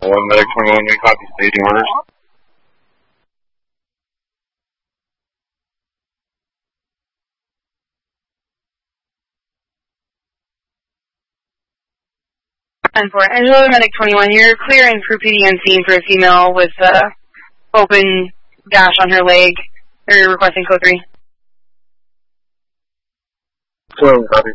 Medic 21, you copy staging orders? And for Angela, Medic 21, you're clearing for PDN scene for a female with open gash on her leg. You're requesting code 3. Slow, copy.